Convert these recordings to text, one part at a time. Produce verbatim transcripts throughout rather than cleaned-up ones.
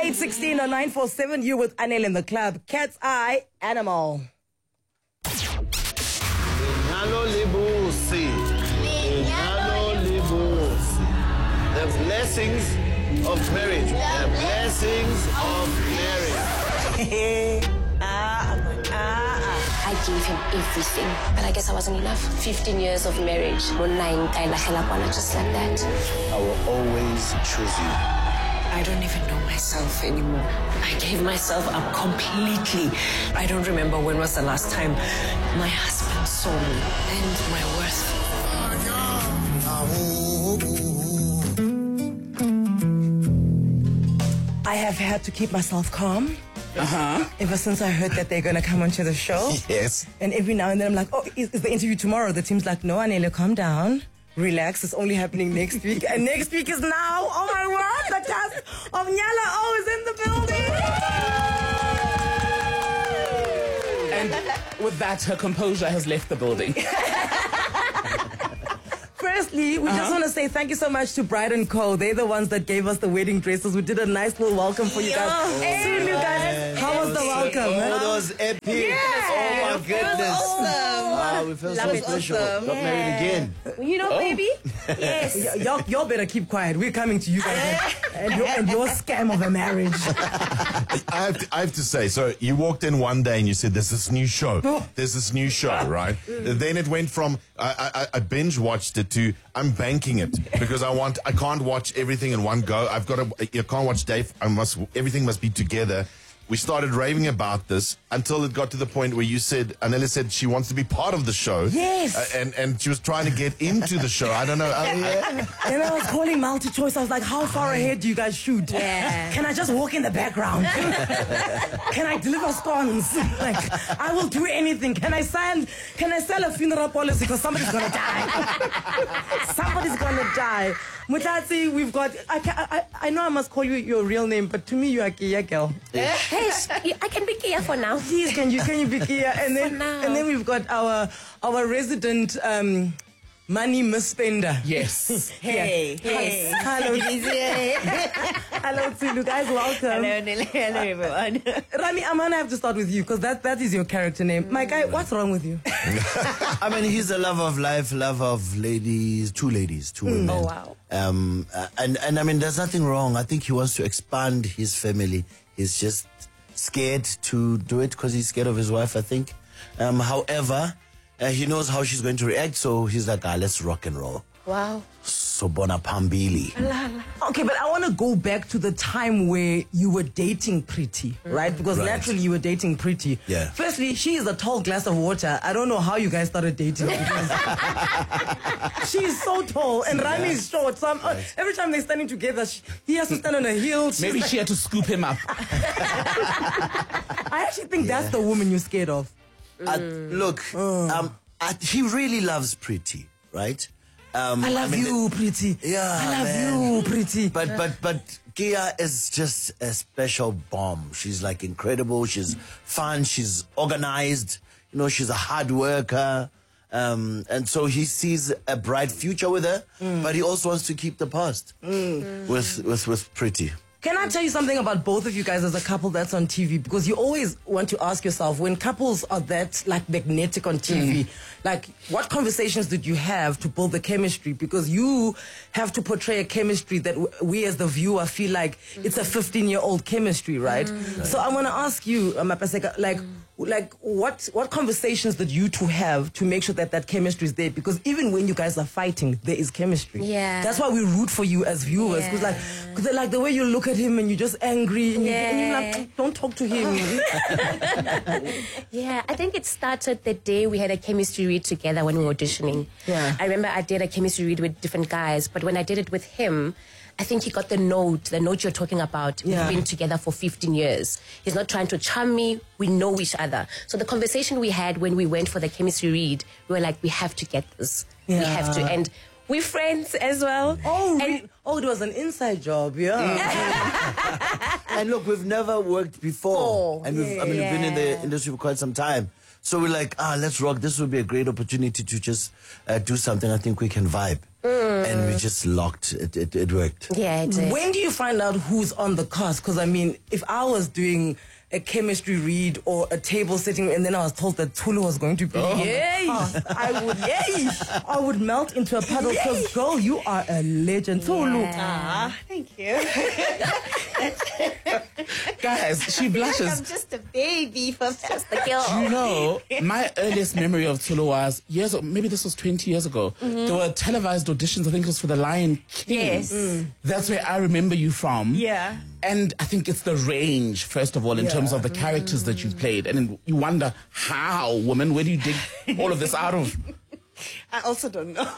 eight sixteen or nine four seven. You with Anel in the club. Cat's Eye Animal. Lenyalo libusi. Lenyalo libusi. The blessings of marriage. The blessings of marriage. ah, ah, ah. I gave him everything, but I guess I wasn't enough. fifteen years of marriage. Just like that. I will always choose you. I don't even know myself anymore. I gave myself up completely. I don't remember when was the last time my husband saw me and my worth. I have had to keep myself calm. Uh-huh. Ever since I heard that they're going to come onto the show. Yes. And every now and then I'm like, oh, is, is the interview tomorrow? The team's like, no, Anele, calm down. Relax, it's only happening next week. And next week is now. Oh my word, the cast of Nyala O is in the building. And with that, her composure has left the building. Firstly, we uh-huh. just want to say thank you so much to Bride and Co. They're the ones that gave us the wedding dresses. We did a nice little welcome for you guys. Oh, hey, you guys, how was the welcome? Oh, huh? that was epic. Yeah. Oh my goodness. Awesome. Wow, we felt Love so it. special. Awesome. Got Yeah. married again. You know, oh. baby? Yes. Y- y'all, y'all better keep quiet. We're coming to you guys. and, your, and your scam of a marriage. I have, to, I have to say, so you walked in one day and you said, there's this new show. There's this new show, right? Then it went from, I, I, I binge watched it to, I'm banking it because I want, I can't watch everything in one go. I've got to, you can't watch Dave. I must, everything must be together. We started raving about this until it got to the point where you said, Anela said she wants to be part of the show. Yes. Uh, and, and she was trying to get into the show. I don't know. Uh, yeah. And I was calling multi-choice. I was like, how far ahead do you guys shoot? Yeah. Can I just walk in the background? Can I deliver scones? Like, I will do anything. Can I sign, can I sell a funeral policy because somebody's going to die? Somebody's going to die. Mutati, we've got, I, can, I, I know I must call you your real name, but to me, you are Kia girl. Yes, I can be Kia for now. Please, can you can you be Kia? And then and then we've got our our resident um, money misspender. Yes. Hey, hey. Hello, hello, Tulu guys. Welcome. Hello, Nelly. Hello, everyone. Rami, I'm gonna have to start with you because that that is your character name. My guy, what's wrong with you? I mean, he's a lover of life, lover of ladies, two ladies, two women. Oh, wow. Um, uh, and, and I mean, there's nothing wrong. I think he wants to expand his family. He's just scared to do it because he's scared of his wife, I think. Um, however, uh, he knows how she's going to react, so he's like, ah, let's rock and roll. Wow. Sobona Pambili. Okay, but I want to go back to the time where you were dating Pretty, right? Because Right. naturally you were dating Pretty. Yeah. Firstly, she is a tall glass of water. I don't know how you guys started dating. She is so tall and Rami is short. So I'm, uh, every time they're standing together, she, he has to stand on a hill. She's Maybe like, she had to scoop him up. I actually think that's the woman you're scared of. Uh, look, um, I, he really loves Pretty, right? Um, I love mean, you, Pretty. Yeah, I love man. you, Pretty. But but but Kia is just a special bomb. She's like incredible. She's fun. She's organized. You know, she's a hard worker. Um, and so he sees a bright future with her, mm. but he also wants to keep the past mm. with with with Pretty. Can I tell you something about both of you guys as a couple that's on T V? Because you always want to ask yourself, when couples are that like magnetic on T V, mm. like what conversations did you have to build the chemistry? Because you have to portray a chemistry that w- we as the viewer feel like mm. it's a fifteen-year-old chemistry, right? Mm. Right. So I want to ask you, Mapaseka, like, mm. like what what conversations did you two have to make sure that that chemistry is there? Because even when you guys are fighting, there is chemistry. Yeah. That's why we root for you as viewers. Because Yeah. like, cause like the way you look at him and you're just angry and, Yeah. you, and you're like, don't talk to him. Yeah, I think it started the day we had a chemistry read together when we were auditioning. Yeah. I remember I did a chemistry read with different guys, but when I did it with him, I think he got the note, the note you're talking about. Yeah. We've been together for fifteen years. He's not trying to charm me. We know each other. So the conversation we had when we went for the chemistry read, we were like, we have to get this. We Yeah. have to. And we're friends as well. Oh, and re- oh, it was an inside job, yeah. And look, we've never worked before, Oh, and we've, I mean, we've been in the yeah. industry for quite some time. So we're like, ah, let's rock. This would be a great opportunity to just uh, do something. I think we can vibe. and we just locked. It, it, it worked. Yeah, it did. When do you find out who's on the cast? Because I mean, if I was doing a chemistry read or a table sitting, and then I was told that Tulu was going to be on the cast, I would, yay, I would melt into a puddle. Because girl, you are a legend, Tulu. Ah, thank you. Guys, she I'm blushes. just a baby for just the You know, my earliest memory of Tulu was years, maybe this was twenty years ago. There were televised auditions, I think it was for The Lion King. Yes. Mm. That's where I remember you from. Yeah. And I think it's the range, first of all, in terms of the characters that you've played. And then you wonder, how, woman, where do you dig all of this out of? I also don't know.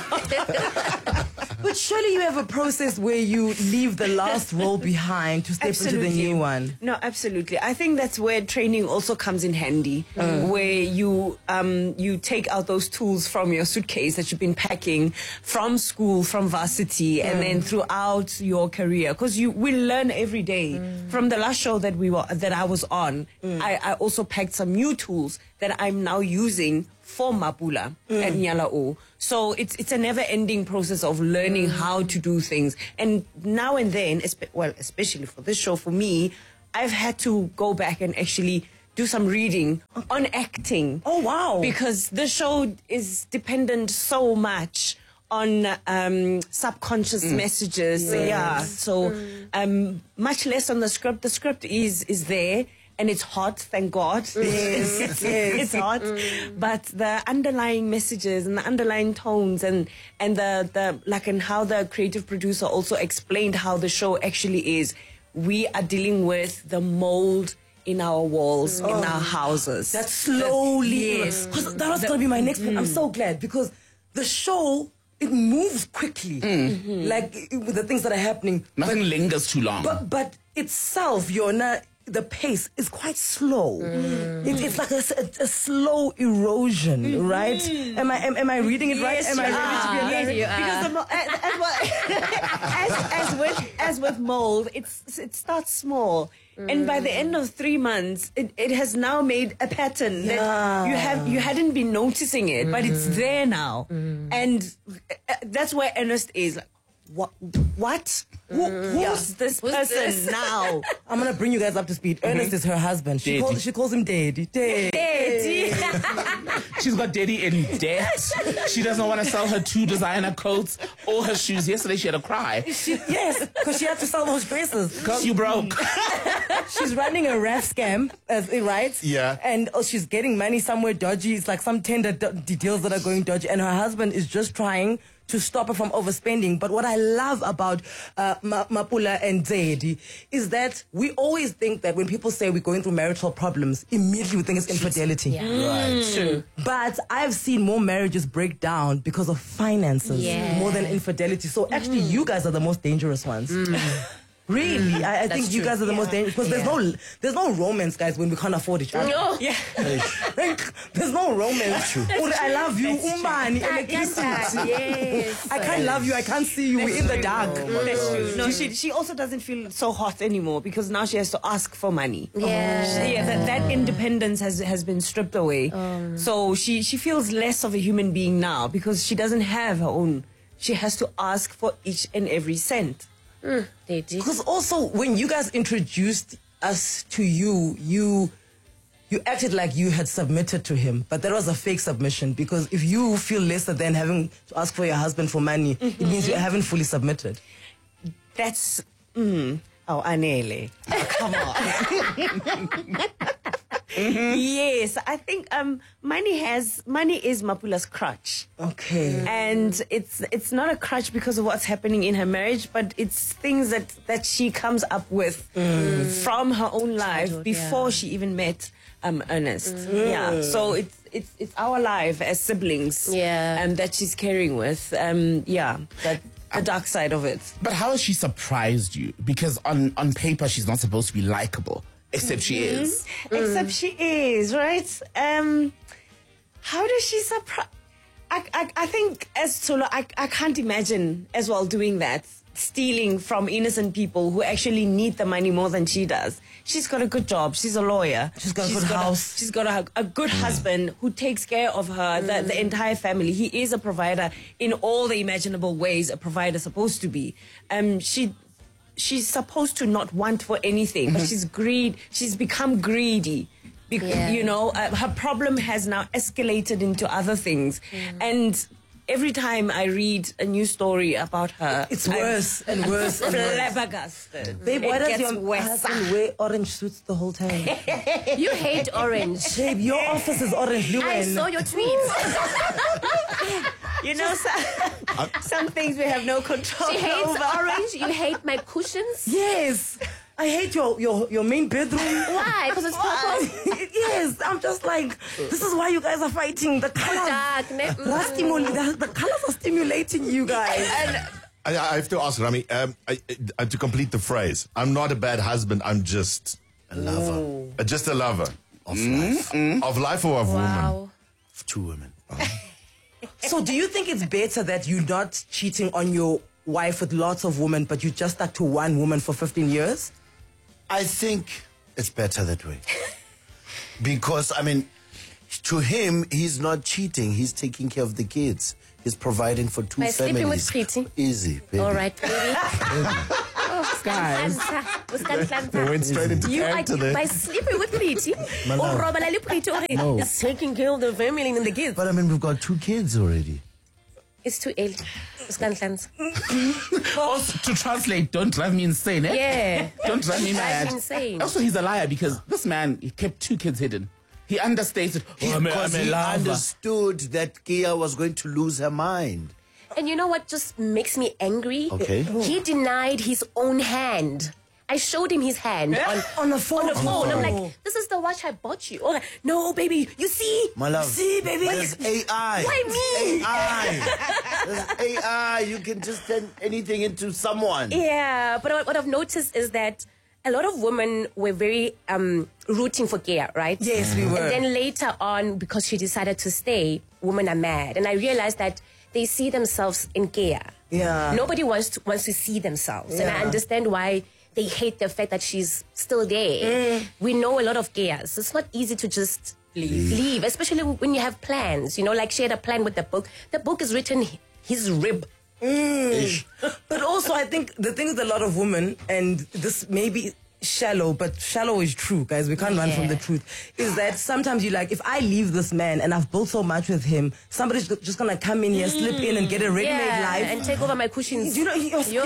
But surely you have a process where you leave the last role behind to step into the new one. No, absolutely. I think that's where training also comes in handy, where you um, you take out those tools from your suitcase that you've been packing from school, from varsity, and then throughout your career, because you will learn every day. From the last show that we were that I was on, I, I also packed some new tools that I'm now using for Mapula at Nyala O. So it's it's a never-ending process of learning how to do things. And now and then, espe- well, especially for this show, for me, I've had to go back and actually do some reading on acting. Oh, wow. Because the show is dependent so much on um, subconscious messages. Yeah. So um, much less on the script. The script is is there. And it's hot, thank God. Yes, it's, it's hot. But the underlying messages and the underlying tones and, and the, the, like, and how the creative producer also explained how the show actually is. We are dealing with the mold in our walls, in our houses. That slowly. Yes. Because that was going to be my next point. I'm so glad because the show, it moves quickly. Like with the things that are happening. Nothing lingers too long. But, but itself, you're not. The pace is quite slow. Mm. It, it's like a, a, a slow erosion, Mm-hmm. right? Am I am, am I reading it right? Am I ready to be a Yes, married? you are. Because the mo- as, as, well- as, as with as with mold, it's it starts small, and by the end of three months, it, it has now made a pattern that you have you hadn't been noticing it, but it's there now, and uh, that's where Ernest is. Like, what? What? Who, who's this Who's person this? now? I'm gonna bring you guys up to speed. Ernest is her husband. She Daddy. calls she calls him Daddy. Daddy. She's got daddy in debt. She doesn't want to sell her two designer coats or her shoes. Yesterday she had a cry. She, yes, because she had to sell those dresses. You broke. She's running a ref scam, as it right? Yeah. And oh, she's getting money somewhere dodgy. It's like some tender d- details that are going dodgy. And her husband is just trying to stop her from overspending. But what I love about uh, Ma- Mapula and Zedi is that we always think that when people say we're going through marital problems, immediately we think it's infidelity. Yeah. Right. True. But I've seen more marriages break down because of finances Yeah. more than infidelity. So actually, you guys are the most dangerous ones. Really, I, I think you true. guys are the most dangerous because there's no there's no romance, guys, when we can't afford each other. No. Yeah. Like, there's no romance. Uri, I love you, Umani, electricity. Yes. I can't love you. I can't see you. We're in the dark. That's true. No, she she also doesn't feel so hot anymore because now she has to ask for money. Yeah. Yeah, that, that independence has has been stripped away. So she she feels less of a human being now because she doesn't have her own. She has to ask for each and every cent. They did. Because also, when you guys introduced us to you, you you acted like you had submitted to him, but that was a fake submission. Because if you feel lesser than having to ask for your husband for money, it means you haven't fully submitted. That's mm, oh, Anele. Oh, come on. Yes, I think um, money has money is Mapula's crutch. Okay. And it's it's not a crutch because of what's happening in her marriage, but it's things that, that she comes up with from her own life Childhood, before yeah. she even met um, Ernest. Yeah, so it's it's it's our life as siblings. Yeah. um, that she's carrying with. Um, yeah, that the dark side of it. But how has she surprised you? Because on, on paper she's not supposed to be likable. Except she is. Except she is, right? Um, how does she surprise? I, I, I think as Tolo, I, I can't imagine as well doing that stealing from innocent people who actually need the money more than she does. She's got a good job. She's a lawyer. She's got a good house. She's got a, a good husband who takes care of her, the, the entire family. He is a provider in all the imaginable ways a provider is supposed to be. Um, she, she's supposed to not want for anything, but she's greed. She's become greedy. Be- Yeah. You know, uh, her problem has now escalated into other things, and every time I read a new story about her, It's I'm worse and worse and worse. flabbergasted. Babe, why It does gets your worse. husband wear orange suits the whole time? You hate orange. Babe, your office is orange. I Luan. saw your tweets. You know, some, some things we have no control She hates over. orange. You hate my cushions. Yes. I hate your, your, your main bedroom. Why? Because it's purple. Yes, I'm just like, this is why you guys are fighting. The colors, Dark. ne- are stimul- the, the colors are stimulating you guys. I, I have to ask Rami um, I, I, to complete the phrase. I'm not a bad husband. I'm just A lover uh, just a lover of life. of life or of woman. Wow. Of two women. So do you think it's better that you're not cheating on your wife with lots of women, but you just stuck to one woman for fifteen years? I think it's better that way. Because, I mean, to him, he's not cheating. He's taking care of the kids. He's providing for two By families. sleeping with Preeti? Easy, baby. All right, baby. Guys, They went straight into You are character there. by sleeping with Preeti. Or Robala le Preeti or is taking care of the family and the kids. But, I mean, we've got two kids already. It's too early. Uskanhlanhla. also, to translate, don't drive me insane, eh? Yeah. Don't drive me Drive mad. me insane. Also, he's a liar because this man, he kept two kids hidden. He understated. Oh, I'm a, Because I'm a he lover. understood that Kia was going to lose her mind. And you know what just makes me angry? Okay. He denied his own hand. I showed him his hand on, On the phone. on the phone. I'm like, this is the watch I bought you. Oh, no, baby, you see? My love. See, baby? There's A I. Why me? A I. There's A I. You can just turn anything into someone. Yeah, but what what I've noticed is that a lot of women were very um, rooting for Gia, right? Yes, we were. And then later on, because she decided to stay, women are mad. And I realized that they see themselves in Gia. Yeah. Nobody wants to, wants to see themselves. And I Yeah. understand why they hate the fact that she's still there. We know a lot of Gias. It's not easy to just leave. leave, especially when you have plans. You know, like she had a plan with the book. The book is written his rib. But also, I think the thing with a lot of women, and this may be shallow, but shallow is true, guys. We can't run from Yeah. the truth. Is that sometimes you like, if I leave this man and I've built so much with him, somebody's just gonna come in here, slip in, and get a ready-made Yeah, life. and take over my cushions. Do you know? You're, Yo.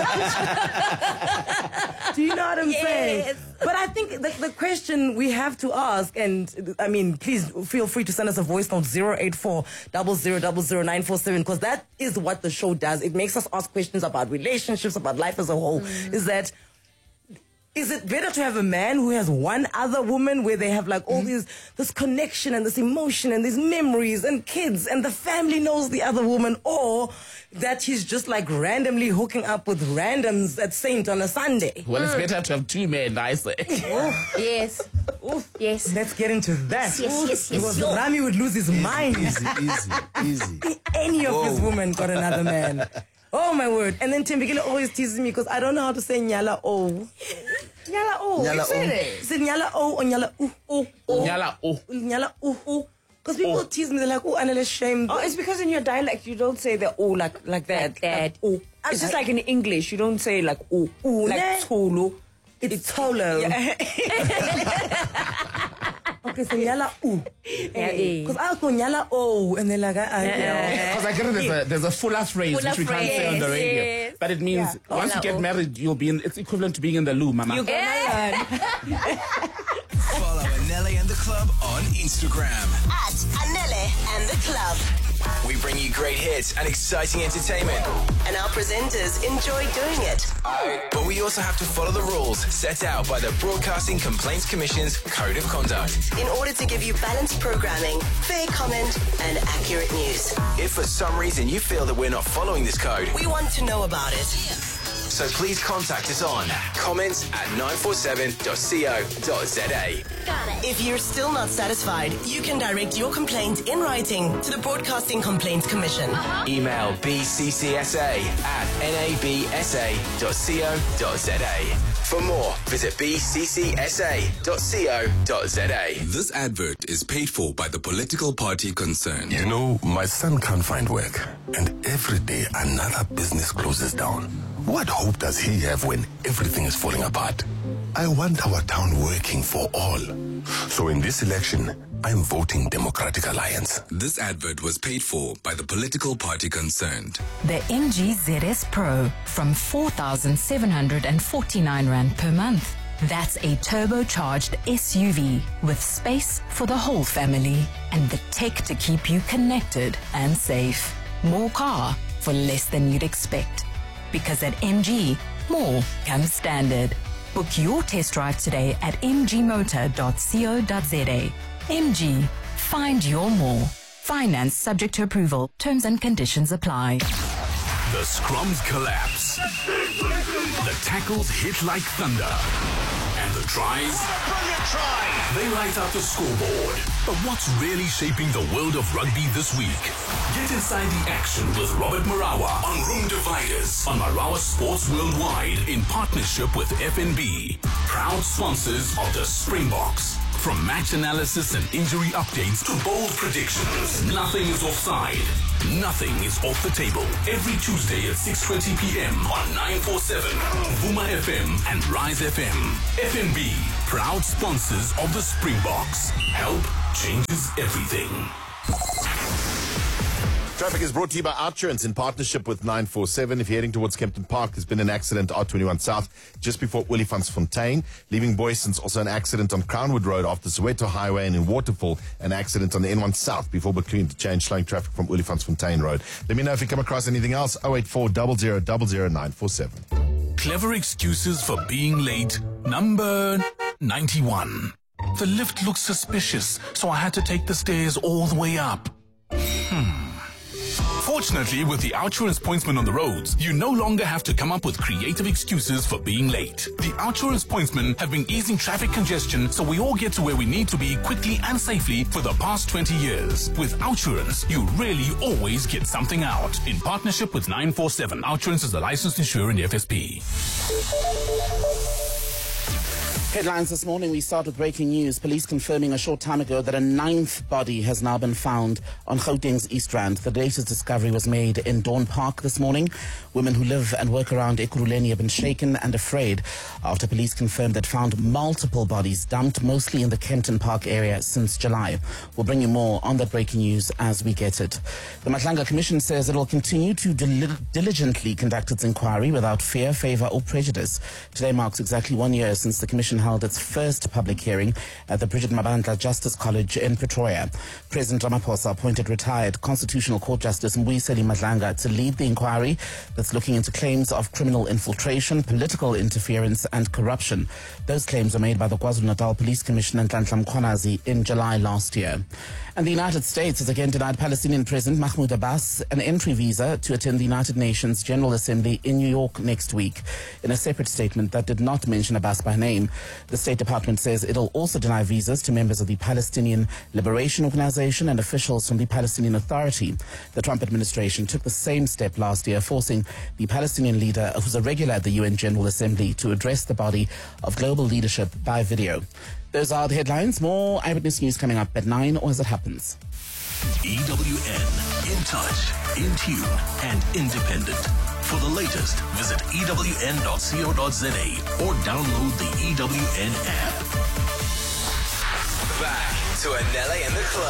Do you know what I'm Yes. saying? But I think the, the question we have to ask, and I mean, please feel free to send us a voice note zero eight four zero zero zero zero nine four seven, because that is what the show does. It makes us ask questions about relationships, about life as a whole. Is that is it better to have a man who has one other woman where they have like all these, this connection and this emotion and these memories and kids and the family knows the other woman, or that he's just like randomly hooking up with randoms at Saint on a Sunday? Well, it's better to have two men, I say. Yes. Yes. Let's get into that. Yes, yes, yes, Because yo. Rami would lose his mind Easy, easy, easy. if any of his women got another man. Oh my word. And then Timbikile always teases me because I don't know how to say Nyala O. Nyala O. Nyala You said O. it. Is it Nyala O or Nyala U? O. O. Nyala, oh. Nyala U. O. Because people tease me, they're like, oh, Anna, shame. Oh, it's because in your dialect you don't say the O like like that. Like that. oh. It's just like in English you don't say like O. Ooh, like ne? Tolo. It's Tolo. Okay, so Nyala U. Because I'll go Nyala O. And they're like, I, I, Because I get it, there's a, there's a fuller phrase Fuller which we can't say on the phrase, radio. yes. But it means once you Fuller get O. married, you'll be in, it's equivalent to being in the loo, mama. You're gonna learn. Follow Anele and the Club on Instagram. At Anele and the Club. We bring you great hits and exciting entertainment. And our presenters enjoy doing it. But we also have to follow the rules set out by the Broadcasting Complaints Commission's Code of Conduct. In order to give you balanced programming, fair comment, and accurate news. If for some reason you feel that we're not following this code, We want to know about it. So please contact us on comments at nine four seven dot co dot za. If you're still not satisfied, you can direct your complaint in writing to the Broadcasting Complaints Commission. Email b c c s a at n a b s a dot co dot za. For more, visit b c c s a dot co dot za. This advert is paid for by the political party concerned. You know, my son can't find work, and every day another business closes down. What hope does he have when everything is falling apart? I want our town working for all. So in this election, I'm voting Democratic Alliance. This advert was paid for by the political party concerned. The M G Z S Pro from four thousand seven hundred forty-nine rand per month. That's a turbocharged S U V with space for the whole family and the tech to keep you connected and safe. More car for less than you'd expect. Because at M G, more comes standard. Book your test drive today at m g motor dot co dot za. M G, find your more. Finance subject to approval. Terms and conditions apply. The scrums collapse. The tackles hit like thunder. And the tries, they light up the scoreboard. But what's really shaping the world of rugby this week? Get inside the action with Robert Marawa on Room Dividers on Marawa Sports Worldwide in partnership with F N B. Proud sponsors of the Springboks. From match analysis and injury updates to bold predictions, nothing is offside. Nothing is off the table. Every Tuesday at six twenty p.m. on nine forty-seven, Vuma F M and Rise F M. F N B, proud sponsors of the Springboks. Help changes everything. Traffic is brought to you by Outsurance in partnership with nine four seven. If you're heading towards Kempton Park, there's been an accident R twenty-one South just before Olifantsfontein. Leaving Boyson's also an accident on Crownwood Road after Soweto Highway, and in Waterfall, an accident on the N one South before Bacloon to change, slowing traffic from Olifantsfontein Road. Let me know if you come across anything else. oh eight four zero zero zero zero nine four seven. Clever excuses for being late. Number ninety-one. The lift looks suspicious, so I had to take the stairs all the way up. Hmm. Fortunately, with the Outsurance pointsman on the roads, you no longer have to come up with creative excuses for being late. The Outsurance pointsmen have been easing traffic congestion so we all get to where we need to be quickly and safely for the past twenty years. With Outsurance, you really always get something out. In partnership with nine four seven, Outsurance is a licensed insurer in the F S P. Headlines this morning, we start with breaking news. Police confirming a short time ago that a ninth body has now been found on Gauteng's East Rand. The latest discovery was made in Dawn Park this morning. Women who live and work around Ekurhuleni have been shaken and afraid after police confirmed that found multiple bodies dumped mostly in the Kempton Park area since July. We'll bring you more on that breaking news as we get it. The Matlanga Commission says it will continue to dil- diligently conduct its inquiry without fear, favour or prejudice. Today marks exactly one year since the Commission held its first public hearing at the Bridget Mabandla Justice College in Pretoria. President Ramaphosa appointed retired Constitutional Court Justice Mbuyiseli Madlanga to lead the inquiry that's looking into claims of criminal infiltration, political interference and corruption. Those claims were made by the KwaZulu-Natal Police Commissioner Nhlanhla Mkhwanazi in July last year. And the United States has again denied Palestinian President Mahmoud Abbas an entry visa to attend the United Nations General Assembly in New York next week. In a separate statement that did not mention Abbas by name, the State Department says it'll also deny visas to members of the Palestinian Liberation Organization and officials from the Palestinian Authority. The Trump administration took the same step last year, forcing the Palestinian leader, who's a regular at the U N General Assembly, to address the body of global leadership by video. Those are the headlines. More Eyewitness News coming up at nine or as it happens. E W N, in touch, in tune, and independent. For the latest, visit e w n dot co dot za or download the E W N app. Back to Anele and the Club.